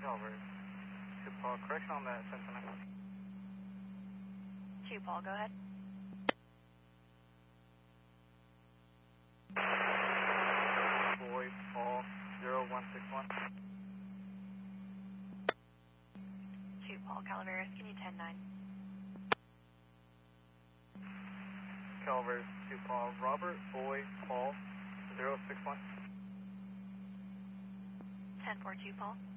Calvary. 2 Paul, correction on that sentiment. 2 Paul, go ahead. Boy, Paul, 0161. 2 Paul, Calaveras, can you 10-9? Calvary, 2 Paul, Robert, Boy, Paul, 061. 10-4, 2 Paul.